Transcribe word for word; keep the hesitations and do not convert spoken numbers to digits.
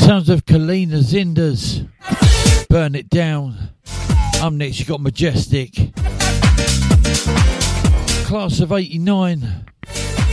Sounds of Kalina Zinders. Burn It Down. I'm next, you got Majestic. Class of eighty-nine.